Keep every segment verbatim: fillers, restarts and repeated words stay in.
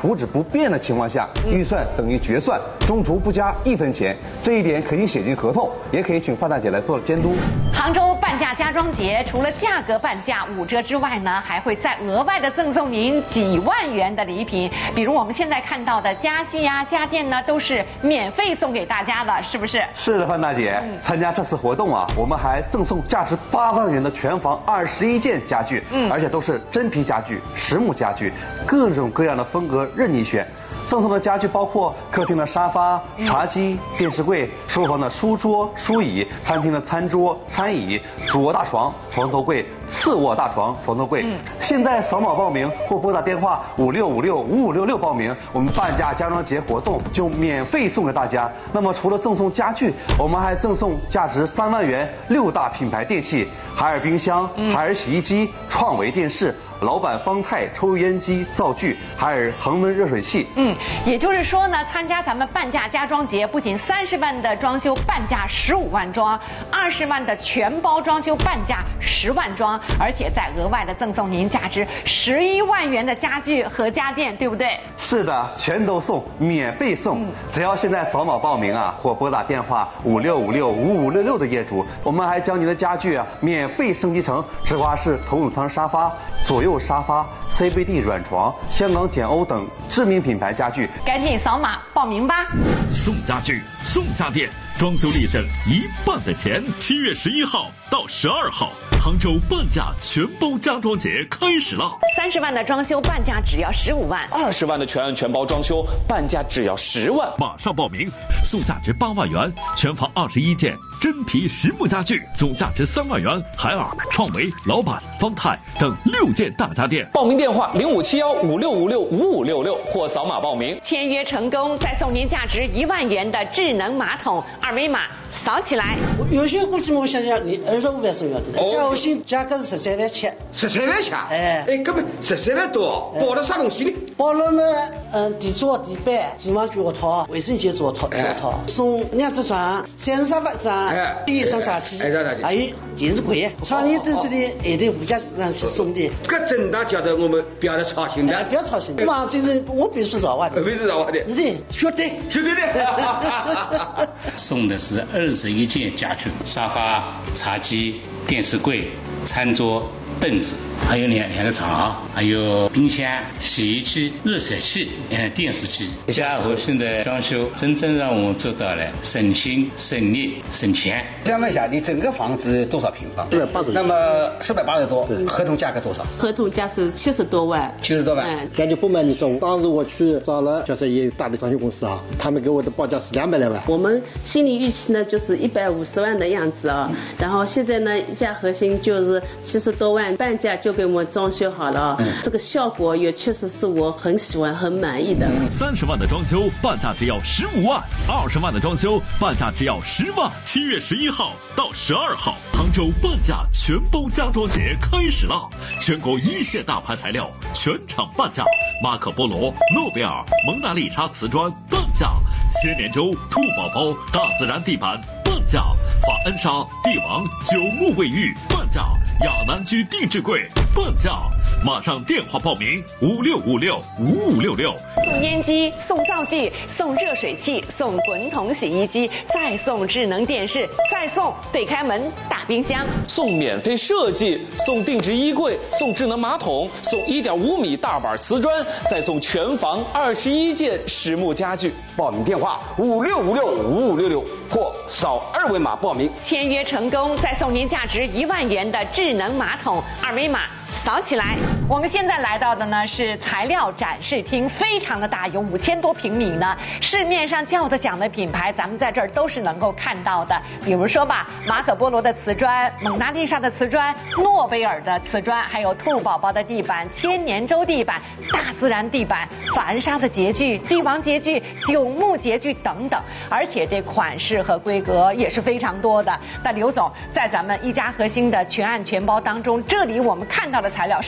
图纸不变的情况下，预算等于决算，中途不加一分钱，这一点可以写进合同，也可以请范大姐来做监督。 杭州半价家装节除了价格半价五折之外呢，还会再额外的赠送您几万元的礼品，比如我们现在看到的家具呀、家电呢，都是免费送给大家的，是不是？ 是的，范大姐，嗯、参加这次活动啊，我们还赠送价值八万元的全房二十一件家具，嗯，而且都是真皮家具、实木家具，各种各样的风格任你选。赠送的家具包括客厅的沙发、茶几、电视柜，书房的书桌、书椅，餐厅的餐桌、餐椅，主卧大床、床头柜，次卧大床、床头柜。嗯、现在扫码报名或拨打电话五六五六五五六六报名，我们半价家装节活动就免费送给大家。那么除了赠送家具，我们还赠送价值三万元六大品牌电器：海尔冰箱、海尔洗衣机、创维电视、老板方太抽油烟机、灶具，海尔恒温热水器。 嗯，也就是说呢，参加咱们半价家装节，不仅三十万的装修半价十五万装，二十万的全包装修半价十万装，而且再额外的赠送您价值十一万元的家具和家电，对不对？ 是的，全都送，免费送。嗯、只要现在扫码报名啊，或拨打电话五六五六五五六六的业主，我们还将您的家具啊免费升级成直滑式头等舱沙发、左右沙发、C B D 软床、香港简欧等知名品牌家具。 赶紧扫码报名吧！ 送家具，送家电，装修立省一半的钱。七月十一号到十二号，杭州半价全包家装节开始了。 三十万的装修半价只要十五万， 二十万的全案全包装修半价只要十万。 马上报名，送价值八万元，全房二十一件真皮实木家具，总价值三万元，海尔、创维、老板、方太等六件大家电。 报名电话零五七幺五六五六五五六六或扫码报名。 签约成功，再送您价值一万元的智能马桶，二维码扫起来。 有些估计我想想，你二十五万是要的，价我新价格是十三万七。 十三万七？ 哎哎，根本十三万多，包了啥东西呢？ 包了嘛，嗯，地桌、地板、厨房脚套、卫生间桌套、脚套，送两只床、三十沙发张、一张茶几，还有电视柜。厂里都是的，一定附加上去送的。 搿真的叫得我们不要操心的， 不要操心。嘛，这人我必须绕啊的， 必须绕啊的， 是的，绝对， 绝对的。 送的是二十一件家具，沙发、茶几、电视柜、餐桌、凳子，还有两两个床，还有冰箱、洗衣机、热水器、嗯，电视机。家和新的装修，真正让我们做到了省心、省力、省钱。 想问一下，你整个房子多少平方？ 四百八十。 那么四百八十多，合同价格多少？ 合同价是七十多万。 七十多万。 嗯，感觉不瞒你说，当时我去找了就是也有大的装修公司啊，他们给我的报价是两百来万。 我们心理预期呢就是一百五十万的样子啊，然后现在呢一家核心就是七十多万，半价就给我们装修好了，嗯、这个效果也确实是我很喜欢、很满意的。 三十万的装修半价只要十五万，二十万的装修半价只要十万。七月十一号到十二号，杭州半价全包家装节开始了，全国一线大牌材料全场半价，马可波罗、诺贝尔、蒙娜丽莎瓷砖半价，千年舟、兔宝宝、大自然地板半价，法恩莎、帝王、九牧卫浴半价，亚南居定制柜半价。马上电话报名五六五六五五六六。 送烟机，送灶具，送热水器，送滚筒洗衣机，再送智能电视，再送对开门大冰箱， 送免费设计，送定制衣柜，送智能马桶，送一点五米大板瓷砖，再送全房二十一件实木家具。 报名电话五六五六五五六六或扫二维码报名。 签约成功，再送您价值一万元的智能马桶，二维码扫起来。我们现在来到的呢是材料展示厅，非常的大，有五千多平米呢。市面上叫得响的品牌，咱们在这儿都是能够看到的。比如说吧，马可波罗的瓷砖、蒙娜丽莎的瓷砖、诺贝尔的瓷砖，还有兔宝宝的地板、千年舟地板、大自然地板、法恩莎的洁具、帝王洁具、九牧洁具等等。而且这款式和规格也是非常多的。那刘总，在咱们一家核心的全案全包当中，这里我们看到的材料是不是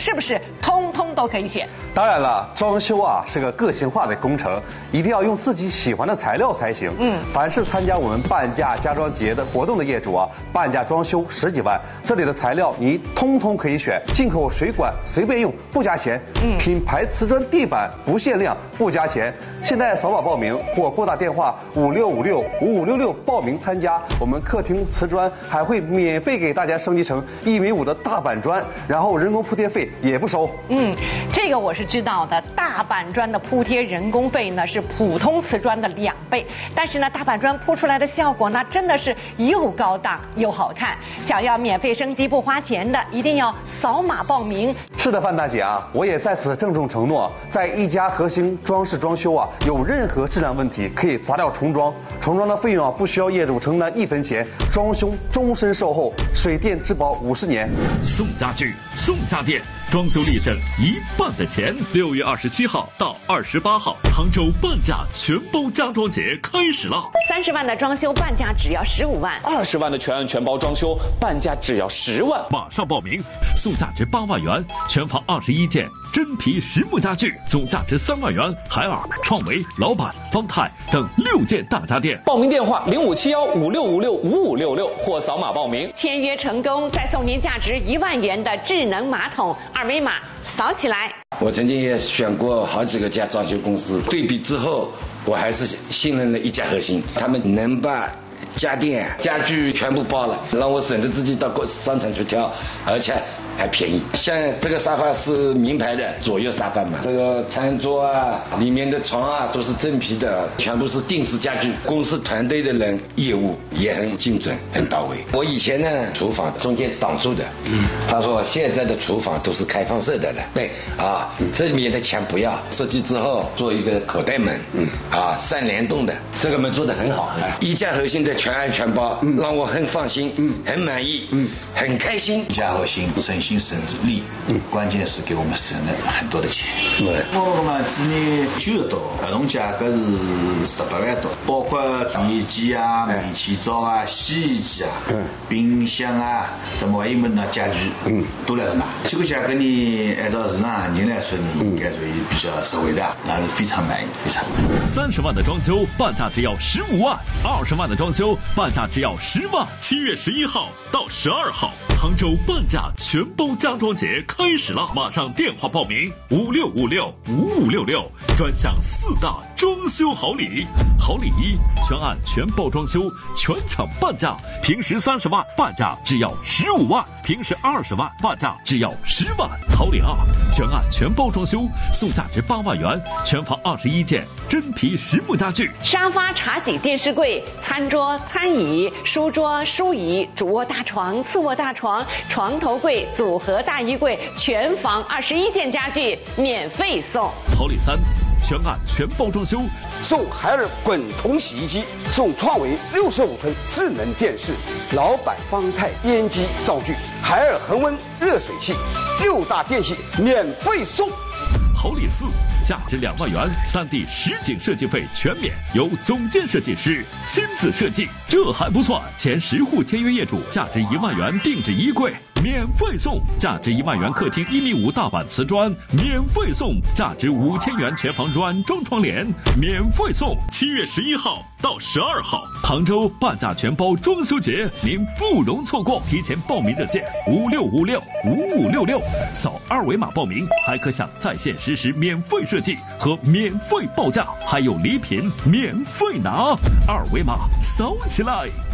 通通都可以选。 当然了，装修啊是个个性化的工程，一定要用自己喜欢的材料才行。嗯，凡是参加我们半价家装节的活动的业主啊，半价装修十几万，这里的材料你通通可以选，进口水管随便用不加钱，嗯，品牌瓷砖地板不限量不加钱。现在扫码报名或拨打电话五六五六五五六六报名参加，我们客厅瓷砖还会免费给大家升级成一米五的大板砖，然后人工铺贴费也不收。 嗯，这个我是知道的，大板砖的铺贴人工费呢是普通瓷砖的两倍，但是呢大板砖铺出来的效果呢真的是又高档又好看。想要免费升级不花钱的，一定要扫码报名。 是的，范大姐啊，我也在此郑重承诺，在一家核心装饰装修啊，有任何质量问题可以砸掉重装，重装的费用啊不需要业主承担一分钱，装修终身售后，水电质保五十年。 送家具，送家电，装修立省一半的钱。六月二十七号到二十八号，杭州半价全包家装节开始了。 三十万的装修半价只要十五万， 二十万的全案全包装修半价只要十万。 马上报名，送价值八万元，全房二十一件真皮实木家具，总价值三万元，海尔、创维、老板、方太等六件大家电。 报名电话零五七幺五六五六五五六六或扫码报名。 签约成功，再送您价值一万元的智能马桶，二维码扫起来。 我曾经也选过好几个家装修公司，对比之后，我还是信任了一家核心，他们能把家电、家具全部包了，让我省得自己到商场去挑，而且还便宜。像这个沙发是名牌的左右沙发嘛，这个餐桌啊，里面的床啊都是真皮的，全部是定制家具。公司团队的人业务也很精准，很到位。我以前呢，厨房中间挡住的，嗯，他说现在的厨房都是开放式的了，对啊，这里面的墙不要，设计之后做一个口袋门，嗯，啊，三联动的，这个门做得很好，一家核心的全案全包，嗯，让我很放心，嗯，很满意，嗯，很开心。 一家核心省心省力，嗯，关键是给我们省了很多的钱。对，我嘛今年九月多，合同价格是十八万多，包括电视机啊、煤气灶啊、洗衣机啊、嗯、冰箱啊，怎么还有么那家具，嗯，都来得拿。这个价格呢，按照市场行情来说呢，应该属于比较实惠的，那是非常满意，非常满意。 三十万的装修半价只要十五万，二十万的装修半价只要十万。七月十一号到十二号，杭州半价全包家装节开始了，马上电话报名五六五六五五六六，专享四大装修好礼。好礼一，全案全包装修，全场半价，平时三十万半价只要十五万，平时二十万半价只要十万。好礼二，全案全包装修，送价值八万元，全房二十一件真皮实木家具， 沙发、茶几、电视柜、餐桌、餐椅、书桌、书椅、主卧大床、次卧大床、床头柜、组合大衣柜，全房二十一件家具免费送。 好礼三，全案全包装修， 送海尔滚筒洗衣机，送创维六十五寸智能电视，老板方太烟机灶具，海尔恒温热水器，六大电器免费送。 好礼四，价值两万元，三 D 实景设计费全免，由总监设计师亲自设计。这还不算，前十户签约业主价值一万元定制衣柜免费送，价值一万元客厅一米五大板瓷砖免费送，价值五千元全房软装窗帘免费送。七月十一号到十二号，杭州半价全包装修节，您不容错过。提前报名热线五六五六五五六六，扫二维码报名，还可享在线实时免费设计和免费报价，还有礼品免费拿。二维码扫起来。